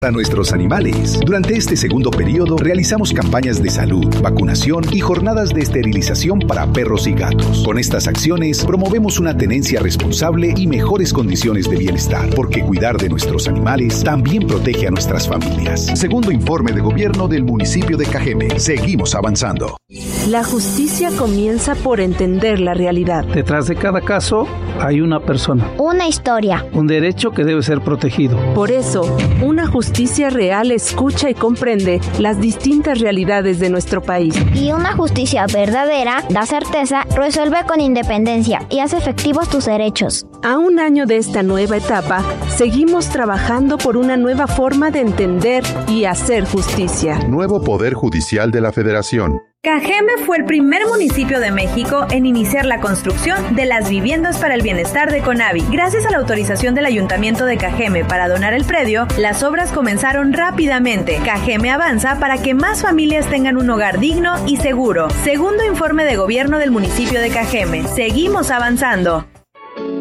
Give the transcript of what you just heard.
a nuestros animales. Durante este segundo periodo realizamos campañas de salud, vacunación y jornadas de esterilización para perros y gatos. Con estas acciones promovemos una tenencia responsable y mejores condiciones de bienestar, porque cuidar de nuestros animales también protege a nuestras familias. Segundo informe de gobierno del municipio de Cajeme. Seguimos avanzando. La justicia comienza por entender la realidad. Detrás de cada caso hay una persona. Una historia. Un derecho que debe ser protegido. Por eso, una justicia real escucha y comprende las distintas realidades de nuestro país. Y una justicia verdadera da certeza, resuelve con independencia y hace efectivos tus derechos. A un año de esta nueva etapa, seguimos trabajando por una nueva forma de entender y hacer justicia. Nuevo Poder Judicial de la Federación. Cajeme fue el primer municipio de México en iniciar la construcción de las viviendas para el bienestar de Conavi. Gracias a la autorización del Ayuntamiento de Cajeme para donar el predio, las obras comenzaron rápidamente. Cajeme avanza para que más familias tengan un hogar digno y seguro. Segundo informe de gobierno del municipio de Cajeme. Seguimos avanzando.